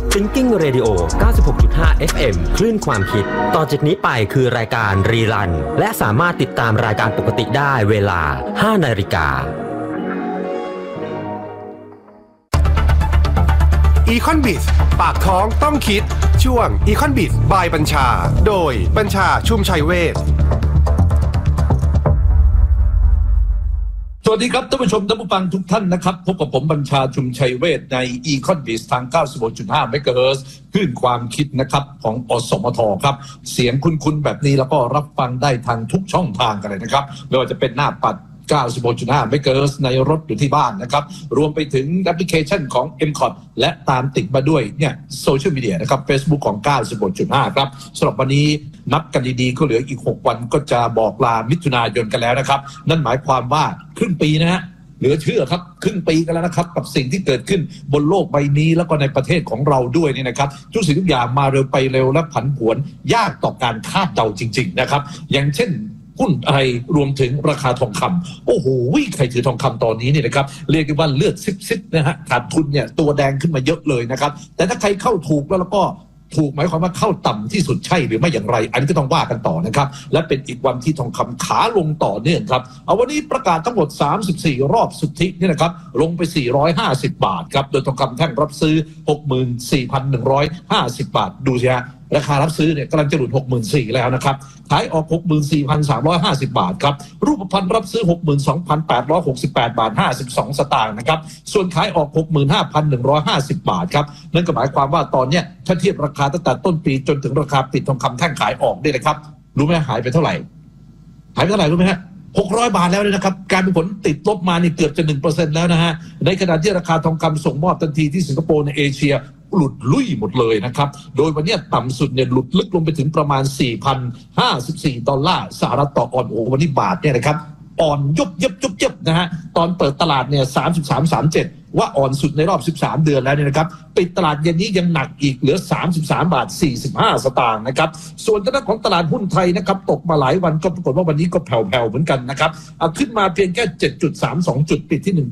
Thinking Radio 96.5 FM คลื่นความคิดต่อจากนี้ไปคือรายการรีรันและสามารถติดตามรายการปกติได้เวลา 5 นาฬิกา Econ-Biz ปากท้องต้องคิดช่วง Econ-Biz by บัญชาโดยบัญชาชุมชัยเวชสวัสดีครับท่านผู้ชมท่านผู้ฟังทุกท่านนะครับพบกับผมบัญชาชุมชัยเวชใน Econ-Biz ทาง 96.5 MHz คลื่นความคิดนะครับของอสมทครับเสียงคุ้นๆแบบนี้แล้วก็รับฟังได้ทางทุกช่องทางกันเลยนะครับไม่ว่าจะเป็นหน้าปัด 96.5 MHz ในรถอยู่ที่บ้านนะครับรวมไปถึงแอปพลิเคชันของ MCOT และตามติดมาด้วยเนี่ยโซเชียลมีเดียนะครับ Facebook ของ 96.5 ครับสำหรับวันนี้นับกันดีๆก็เหลืออีก6วันก็จะบอกลามิถุนายนกันแล้วนะครับนั่นหมายความว่าครึ่งปีนะฮะเหลือเชื่อครับครึ่งปีกันแล้วนะครับกับสิ่งที่เกิดขึ้นบนโลกใบนี้แล้วก็ในประเทศของเราด้วยนี่นะครับทุกสิ่งทุกอย่างมาเร็วไปเร็วและผันผวนยากต่อการคาดเดาจริงๆนะครับอย่างเช่นหุ้นไทยรวมถึงราคาทองคำโอ้โหใครถือทองคำตอนนี้เนี่ยนะครับเรียกว่าเลือดซิบๆนะฮะขาดทุนเนี่ยตัวแดงขึ้นมาเยอะเลยนะครับแต่ถ้าใครเข้าถูกแล้วก็ถูกหมายความว่าเข้าต่ำที่สุดใช่หรือไม่อย่างไรอันนี้ก็ต้องว่ากันต่อนะครับและเป็นอีกวันที่ทองคำขาลงต่อเนื่องครับเอาวันนี้ประกาศทั้งหมด34รอบสุทธินี่นะครับลงไป450บาทครับโดยทองคำแท่งรับซื้อ 64,150 บาทดูสิฮะราคารับซื้อเนี่ยกำลังจะหลุด 64,000 แล้วนะครับขายออก 64,350 บาทครับรูปพรรณรับซื้อ 62,868 บาท52สตางค์นะครับส่วนขายออก 65,150 บาทครับนั่นก็หมายความว่าตอนเนี้ยถ้าเทียบราคาตั้งแต่ต้นปีจนถึงราคาปิดทองคำแท่งขายออกเนี่ยนะครับรู้ไหมหายไปเท่าไหร่รู้ไหมฮะ600 บาทแล้วนะครับการเป็นผลติดลบมานี่เกือบจะ 1% แล้วนะฮะในขณะที่ราคาทองคำส่งมอบทันทีที่สิงคโปร์ในเอเชียหลุดลุ่ยหมดเลยนะครับโดยวันนี้ต่ำสุดเนี่ยหลุดลึกลงไปถึงประมาณ 4,054 ดอลลาร์สหรัฐต่อออนโอวันนี้บาทเนี่ยนะครับอ่อนยุบนะฮะตอนเปิดตลาดเนี่ย 33.37 ว่าอ่อนสุดในรอบ13เดือนแล้วเนี่ยนะครับปิดตลาดเย็นนี้ยังหนักอีกเหลือ 33.45 บาทสตางค์นะครับส่วนทางด้านของตลาดหุ้นไทยนะครับตกมาหลายวันก็ปรากฏว่าวันนี้ก็แผ่วๆเหมือนกันนะครับขึ้นมาเพียงแค่ 7.32 จุดปิดที่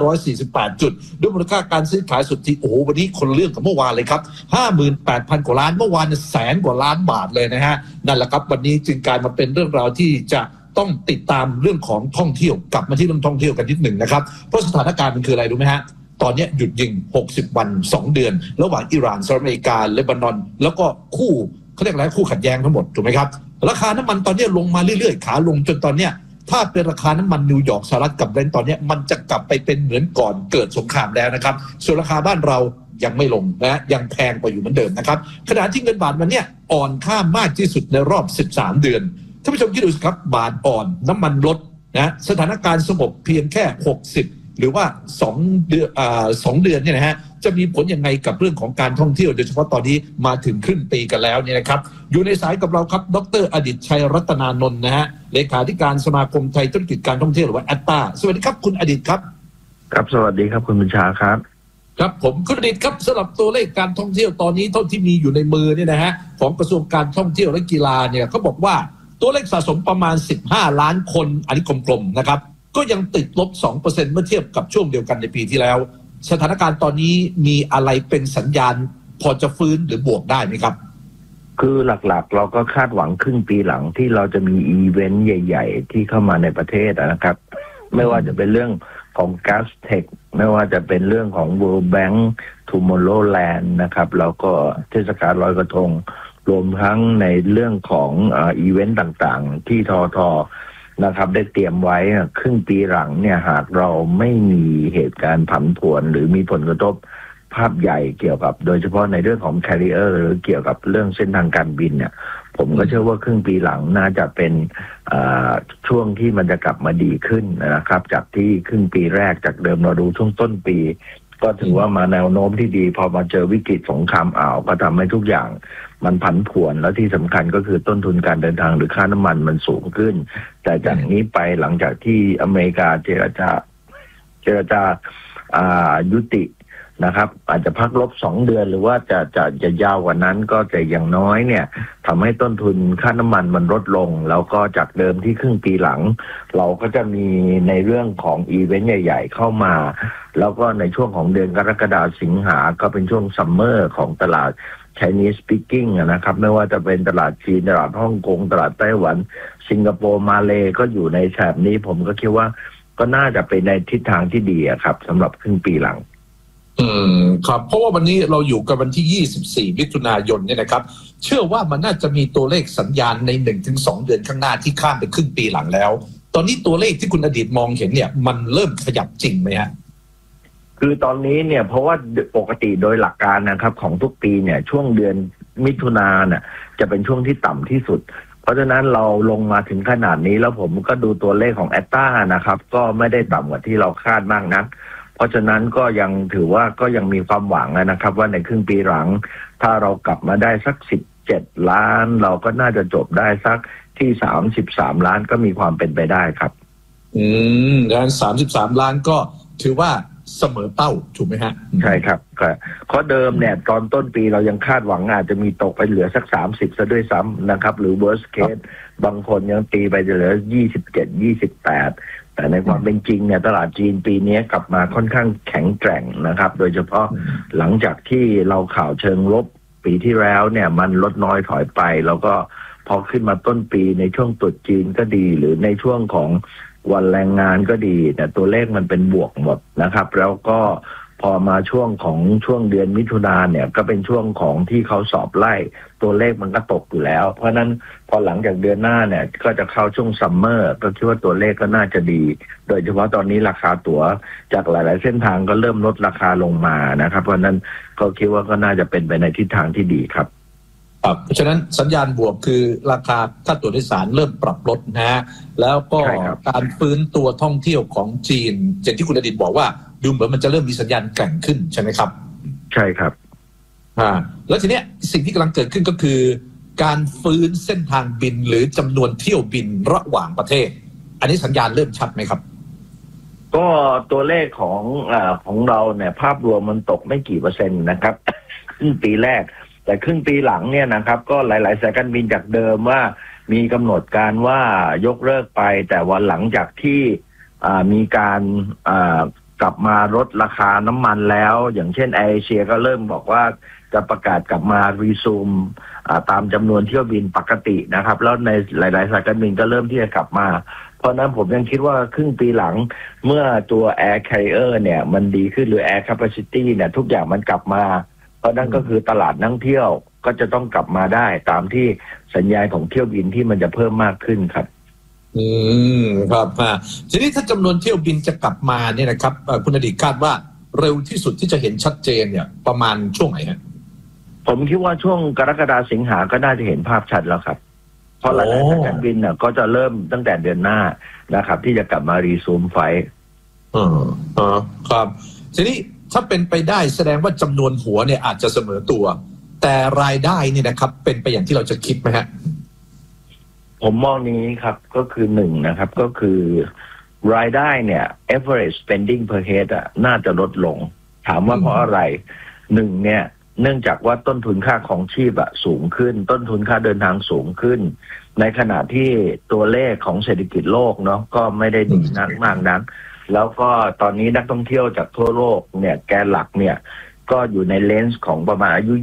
1,548 จุดด้วยมูลค่าการซื้อขายสุทธิโอ้โหวันนี้คนเรื่องกับเมื่อวานเลยครับ 58,000 กว่าล้านเมื่อวานแสนกว่าล้านบาทเลยนะฮะนั่นแหละครับวันนี้จึงกลายมาเป็นเรื่องราวที่จะต้องติดตามเรื่องของท่องเที่ยวกลับมาที่เรื่องท่องเที่ยวกันนิดหนึ่งนะครับเพราะสถานการณ์มันคืออะไรรู้ไหมฮะตอนนี้หยุดยิง60วัน2เดือนระหว่างอิหร่านสหรัฐอเมริกาเลบานอนแล้วก็คู่เขาเรียกอะไรคู่ขัดแย้งทั้งหมดถูกไหมครับราคาน้ำมันตอนนี้ลงมาเรื่อยๆขาลงจนตอนนี้ถ้าเป็นราคาน้ำมันนิวยอร์กสหรัฐกับเบรนท์ตอนนี้มันจะกลับไปเป็นเหมือนก่อนเกิดสงครามแล้วนะครับส่วนราคาบ้านเรายังไม่ลงนะยังแพงกว่าอยู่เหมือนเดิมนะครับขณะที่เงินบาทมันเนี่ยอ่อนค่ามากที่สุดในรอบ13เดือนท่านผู้ชมคิดดูสิครับบาทอ่อนน้ำมันลดนะสถานการณ์สงบเพียงแค่60หรือว่า2เดือนเนี่ยนะฮะจะมีผลยังไงกับเรื่องของการท่องเที่ยวโดยเฉพาะตอนนี้มาถึงครึ่งปีกันแล้วเนี่ยนะครับอยู่ในสายกับเราครับดร.อดิษฐ์ชัยรัตนานนท์นะฮะเลขาธิการสมาคมไทยธุรกิจการท่องเที่ยวหรือว่าแอตตาสวัสดีครับคุณอดิษฐ์ครับครับสวัสดีครับคุณบัญชาครับครับผมคุณอดิษฐ์ครับสำหรับตัวเลขการท่องเที่ยวตอนนี้เท่าที่มีอยู่ในมือเนี่ยนะฮะของกระทรวงการท่องเที่ยวและกีฬาเนี่ยเขาบอกว่าตัวเลขสะสมประมาณ15ล้านคนอันนี้กลมๆนะครับก็ยังติดลบ 2% เมื่อเทียบกับช่วงเดียวกันในปีที่แล้วสถานการณ์ตอนนี้มีอะไรเป็นสัญญาณพอจะฟื้นหรือบวกได้ไหมครับคือหลักๆเราก็คาดหวังครึ่งปีหลังที่เราจะมีอีเวนต์ใหญ่ๆที่เข้ามาในประเทศนะครับไม่ว่าจะเป็นเรื่องของ Gastech ไม่ว่าจะเป็นเรื่องของ World Bank Tomorrowland นะครับแล้วก็เทศกาลลอยกระทงรวมทั้งในเรื่องของอีเวนต์ต่างๆที่ทนะครับได้เตรียมไว้ครึ่งปีหลังเนี่ยหากเราไม่มีเหตุการณ์ผันผวนหรือมีผลกระทบภาพใหญ่เกี่ยวกับโดยเฉพาะในเรื่องของ carrier หรือเกี่ยวกับเรื่องเส้นทางการบินเนี่ยผมก็เชื่อว่าครึ่งปีหลังน่าจะเป็นช่วงที่มันจะกลับมาดีขึ้นนะครับจากที่ครึ่งปีแรกจากเดิมเราดูช่วงต้นปีก็ถือว่ามาแนวโน้มที่ดีพอมาเจอวิกฤตสงครามก็ทำให้ทุกอย่างมันผันผวนแล้วที่สำคัญก็คือต้นทุนการเดินทางหรือค่าน้ำมันมันสูงขึ้นแต่จากนี้ไปหลังจากที่อเมริกาเจรจายุตินะครับอาจจะพักลบ2 เดือนหรือว่าจะยาวกว่านั้นก็จะอย่างน้อยเนี่ยทำให้ต้นทุนค่าน้ำมันมันลดลงแล้วก็จากเดิมที่ครึ่งปีหลังเราก็จะมีในเรื่องของอีเวนต์ใหญ่ๆเข้ามาแล้วก็ในช่วงของเดือนกรกฎาคมสิงหาก็เป็นช่วงซัมเมอร์ของตลาด Chinese speaking นะครับไม่ว่าจะเป็นตลาดจีนตลาดฮ่องกงตลาดไต้หวันสิงคโปร์มาเลก็อยู่ในแถบนี้ผมก็คิดว่าก็น่าจะเป็นในทิศทางที่ดีครับสำหรับครึ่งปีหลังครับเพราะว่าวันนี้เราอยู่กับวันที่24มิถุนายนเนี่ยนะครับเชื่อว่ามันน่าจะมีตัวเลขสัญญาณใน 1-2 เดือนข้างหน้าที่ข้ามไปครึ่งปีหลังแล้วตอนนี้ตัวเลขที่คุณอดีตมองเห็นเนี่ยมันเริ่มขยับจริงไหมฮะคือตอนนี้เนี่ยเพราะว่าปกติโดยหลักการนะครับของทุกปีเนี่ยช่วงเดือนมิถุนายนน่ะจะเป็นช่วงที่ต่ำที่สุดเพราะฉะนั้นเราลงมาถึงขนาดนี้แล้วผมก็ดูตัวเลขของแอตตานะครับก็ไม่ได้ต่ำกว่าที่เราคาดมากนักเพราะฉะนั้นก็ยังถือว่าก็ยังมีความหวังนะครับว่าในครึ่งปีหลังถ้าเรากลับมาได้สัก17 ล้านเราก็น่าจะจบได้สักที่33 ล้านก็มีความเป็นไปได้ครับดังนั้น33 ล้านก็ถือว่าเสมอเป้าถูกไหมฮะใช่ครับข้อเดิมเนี่ยตอนต้นปีเรายังคาดหวังอาจจะมีตกไปเหลือสัก30ซะด้วยซ้ำนะครับหรือ worst case บางคนยังตีไปเหลือ27-28แต่ในความเป็นจริงเนี่ยตลาดจีนปีนี้กลับมาค่อนข้างแข็งแกร่งนะครับโดยเฉพาะหลังจากที่เราข่าวเชิงลบปีที่แล้วเนี่ยมันลดน้อยถอยไปแล้วก็พอขึ้นมาต้นปีในช่วงตรุษจีนก็ดีหรือในช่วงของวันแรงงานก็ดีแต่ตัวเลขมันเป็นบวกหมดนะครับแล้วก็พอมาช่วงเดือนมิถุนายนเนี่ยก็เป็นช่วงของที่เขาสอบไล่ตัวเลขมันก็ตกอยู่แล้วเพราะนั้นพอหลังจากเดือนหน้าเนี่ยก็จะเข้าช่วงซัมเมอร์ก็คิดว่าตัวเลขก็น่าจะดีโดยเฉพาะตอนนี้ราคาตั๋วจากหลายๆเส้นทางก็เริ่มลดราคาลงมานะครับเพราะนั้นก็คิดว่าก็น่าจะเป็นไปในทิศทางที่ดีครับเพราะฉะนั้นสัญญาณบวกคือราคาค่าตั๋วโดยสารเริ่มปรับลดนะฮะแล้วก็การฟื้นตัวท่องเที่ยวของจีนอย่างที่คุณอดิตบอกว่าดูเหมือนมันจะเริ่มมีสัญญาณแกร่งขึ้นใช่ไหมครับใช่ครับแล้วทีเนี้ยสิ่งที่กำลังเกิดขึ้นก็คือการฟื้นเส้นทางบินหรือจำนวนเที่ยวบินระหว่างประเทศอันนี้สัญญาณเริ่มชัดไหมครับก็ตัวเลขของเราเนี่ยภาพรวมมันตกไม่กี่%นะครับครึ่งปีแรกแต่ครึ่งปีหลังเนี่ยนะครับก็หลายๆสายการบินจากเดิมว่ามีกำหนดการว่ายกเลิกไปแต่วันหลังจากที่มีการกลับมาลดราคาน้ำมันแล้วอย่างเช่นแอร์เอเชียก็เริ่มบอกว่าจะประกาศกลับมารีซูมตามจำนวนเที่ยวบินปกตินะครับแล้วในหลายๆสายการบินก็เริ่มที่จะกลับมาเพราะนั้นผมยังคิดว่าครึ่งปีหลังเมื่อตัว Air Carrier เนี่ยมันดีขึ้นหรือ Air Capacity เนี่ยทุกอย่างมันกลับมาเพราะนั่นก็คือตลาดนักท่องเที่ยวก็จะต้องกลับมาได้ตามที่สัญญาณของเที่ยวบินที่มันจะเพิ่มมากขึ้นครับครับทีนี้ถ้าจำนวนเที่ยวบินจะกลับมาเนี่ยนะครับคุณอดีตคาดว่าเร็วที่สุดที่จะเห็นชัดเจนเนี่ยประมาณช่วงไหนฮะผมคิดว่าช่วงกรกฎาคมสิงหาก็น่าจะเห็นภาพชัดแล้วครับเพราะหลายๆสายการบินเนี่ยก็จะเริ่มตั้งแต่เดือนหน้านะครับที่จะกลับมารีซูมไฟล์ครับทีนี้ถ้าเป็นไปได้แสดงว่าจำนวนหัวเนี่ยอาจจะเสมอตัวแต่รายได้เนี่ยนะครับเป็นไปอย่างที่เราจะคิดไหมฮะผมมองนี้ครับก็คือ1นะครับก็คือรายได้เนี่ย average spending per head น่าจะลดลงถามว่าเพราะอะไร1เนี่ยเนื่องจากว่าต้นทุนค่าของชีพสูงขึ้นต้นทุนค่าเดินทางสูงขึ้นในขณะที่ตัวเลขของเศรษฐกิจโลกเนาะก็ไม่ได้ดีนักมากนักแล้วก็ตอนนี้นักท่องเที่ยวจากทั่วโลกเนี่ยแกนหลักเนี่ยก็อยู่ในเลนส์ของประมาณอายุ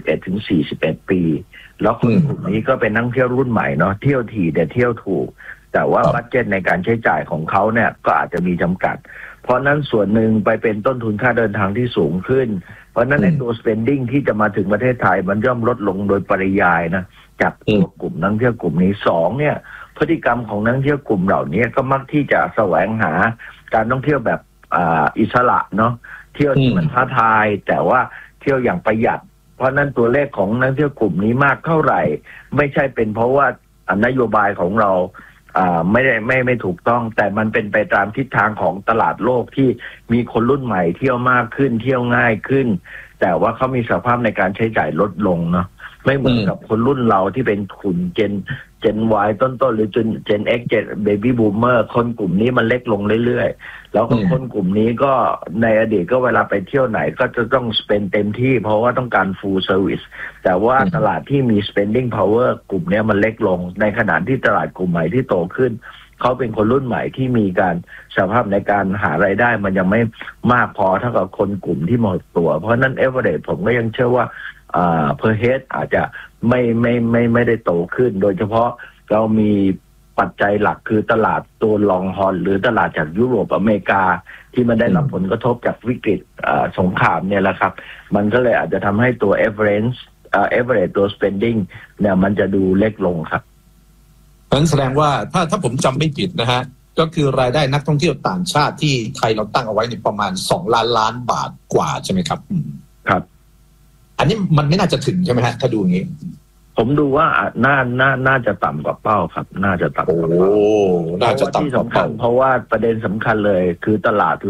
21-41 ปีแล้วคนกลุ่มนี้ก็เป็นนักเที่ยวรุ่นใหม่เนาะเที่ยวถี่แต่เที่ยวถูกแต่ว่าบัดเจ็ตในการใช้จ่ายของเขาเนี่ยก็อาจจะมีจำกัดเพราะนั้นส่วนหนึ่งไปเป็นต้นทุนค่าเดินทางที่สูงขึ้นเพราะนั้นในตัว spending ที่จะมาถึงประเทศไทยมันย่อมลดลงโดยปริยายนะจากกลุ่มนักเที่ยวกลุ่มนี้2เนี่ยพฤติกรรมของนักเที่ยวกลุ่มเหล่านี้ก็มักที่จะแสวงหาการท่องเที่ยวแบบอิสระเนาะเที่ยวที่มันท้าทายแต่ว่าเที่ยวอย่างประหยัดเพราะนั้นตัวเลขของนักเที่ยวกลุ่มนี้มากเท่าไหร่ไม่ใช่เป็นเพราะว่านโยบายของเราไม่ถูกต้องแต่มันเป็นไปตามทิศทางของตลาดโลกที่มีคนรุ่นใหม่เที่ยวมากขึ้นเที่ยวง่ายขึ้นแต่ว่าเขามีสภาพในการใช้จ่ายลดลงเนาะไม่เหมือนกับคนรุ่นเราที่เป็นขุนเจน Y ต้นๆหรือเจน X เจน Baby Boomer คนกลุ่มนี้มันเล็กลงเรื่อยๆแล้วก็คนกลุ่มนี้ก็ในอดีตก็เวลาไปเที่ยวไหนก็จะต้อง spend เต็มที่เพราะว่าต้องการ full service แต่ว่าตลาดที่มี spending power กลุ่มนี้มันเล็กลงในขณะที่ตลาดกลุ่มใหม่ที่โตขึ้นเขาเป็นคนรุ่นใหม่ที่มีการสภาพในการหารายได้มันยังไม่มากพอเท่ากับคนกลุ่มที่หมดตัวเพราะนั้น average ผมก็ยังเชื่อว่าper head อาจจะไม่ได้โตขึ้นโดยเฉพาะเรามีปัจจัยหลักคือตลาดตัวลองฮอลหรือตลาดจากยุโรปอเมริกาที่มันได้รับผลกระทบจากวิกฤตสงครามเนี่ยแหละครับมันก็เลยอาจจะทำให้ตัว average ตัว spending เนี่ยมันจะดูเล็กลงครับนั้นแสดงว่าถ้าผมจำไม่ผิดนะฮะก็คือรายได้นักท่องเที่ยวต่างชาติที่ไทยเราตั้งเอาไว้ในประมาณ2 ล้านบาทกว่าใช่ไหมครับครับอันนี้มันไม่น่าจะถึงใช่ไหมฮะถ้าดูอย่างนี้ผมดูว่าน่าจะต่ำกว่าเป้าครับน่าจะต่ำกว่าเป้าน่าจะต่ำกว่าเป้าเพราะว่าประเด็นสำคัญเลยคือตลาด